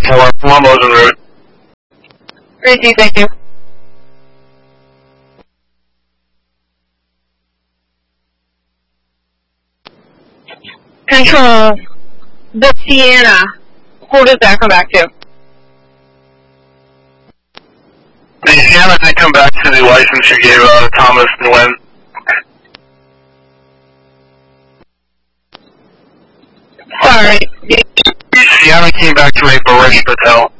4, Columbo's en route. Gracie, thank you. Control, the Sienna, who does that come back to? The Sienna did come back to the license you gave Thomas and Lynn. Sorry. Sienna came back to a Barish Patel.